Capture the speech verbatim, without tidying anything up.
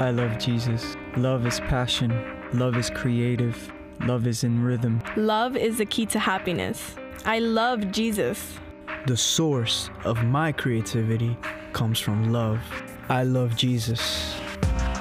I love Jesus. Love is passion. Love is creative. Love is in rhythm. Love is the key to happiness. I love Jesus. The source of my creativity comes from love. I love Jesus.